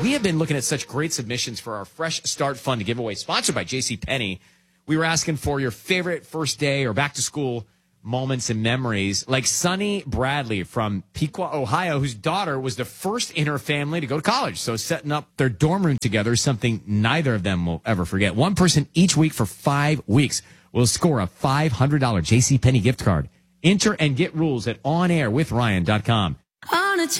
We have been looking at such great submissions for our Fresh Start Fund to give away, sponsored by JCPenney. We were asking for your favorite first day or back to school moments and memories, like Sunny Bradley from Pequot, Ohio, whose daughter was the first in her family to go to college. So setting up their dorm room together is something neither of them will ever forget. One person each week for 5 weeks will score a $500 JCPenney gift card. Enter and get rules at onairwithryan.com. On a